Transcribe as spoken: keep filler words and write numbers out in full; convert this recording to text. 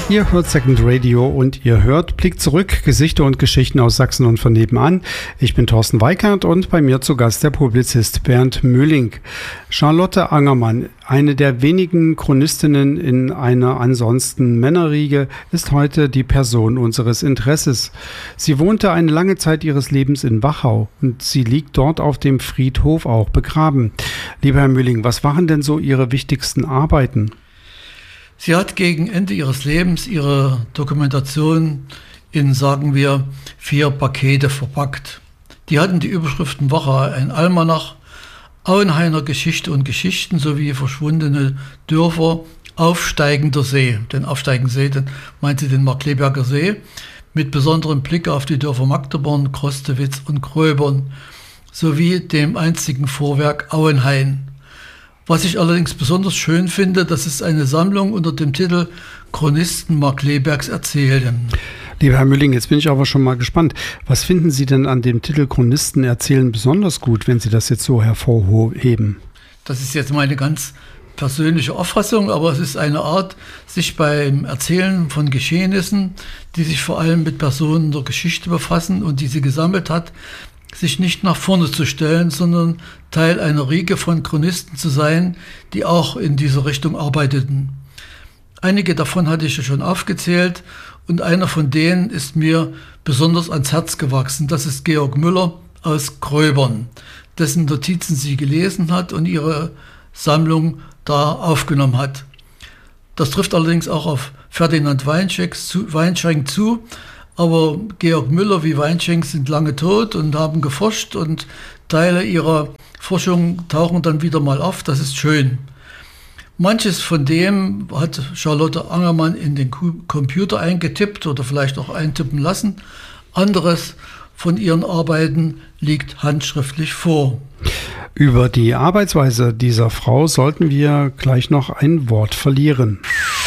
Ihr hört Second Radio und ihr hört Blick zurück, Gesichter und Geschichten aus Sachsen und von nebenan. Ich bin Thorsten Weikert und bei mir zu Gast der Publizist Bernd Möhling. Charlotte Angermann, eine der wenigen Chronistinnen in einer ansonsten Männerriege, ist heute die Person unseres Interesses. Sie wohnte eine lange Zeit ihres Lebens in Wachau und sie liegt dort auf dem Friedhof auch begraben. Lieber Herr Möhling, was waren denn so Ihre wichtigsten Arbeiten? Sie hat gegen Ende ihres Lebens ihre Dokumentation in, sagen wir, vier Pakete verpackt. Die hatten die Überschriften Wachau, ein Almanach, Auenhainer Geschichte und Geschichten sowie verschwundene Dörfer, Aufsteigender See. Den aufsteigenden See, den meinte den Markkleeberger See, mit besonderem Blick auf die Dörfer Magdeborn, Krostewitz und Gröbern, sowie dem einzigen Vorwerk Auenhain. Was ich allerdings besonders schön finde, das ist eine Sammlung unter dem Titel Chronisten Markkleebergs erzählen. Lieber Herr Möhling, jetzt bin ich aber schon mal gespannt. Was finden Sie denn an dem Titel Chronisten erzählen besonders gut, wenn Sie das jetzt so hervorheben? Das ist jetzt meine ganz persönliche Auffassung, aber es ist eine Art, sich beim Erzählen von Geschehnissen, die sich vor allem mit Personen der Geschichte befassen und die sie gesammelt hat, sich nicht nach vorne zu stellen, sondern Teil einer Riege von Chronisten zu sein, die auch in diese Richtung arbeiteten. Einige davon hatte ich ja schon aufgezählt und einer von denen ist mir besonders ans Herz gewachsen. Das ist Georg Müller aus Gröbern, dessen Notizen sie gelesen hat und ihre Sammlung da aufgenommen hat. Das trifft allerdings auch auf Ferdinand Weinschenk zu, Weinschenk zu. Aber Georg Müller wie Weinschenk sind lange tot und haben geforscht und Teile ihrer Forschung tauchen dann wieder mal auf. Das ist schön. Manches von dem hat Charlotte Angermann in den Computer eingetippt oder vielleicht auch eintippen lassen. Anderes von ihren Arbeiten liegt handschriftlich vor. Über die Arbeitsweise dieser Frau sollten wir gleich noch ein Wort verlieren.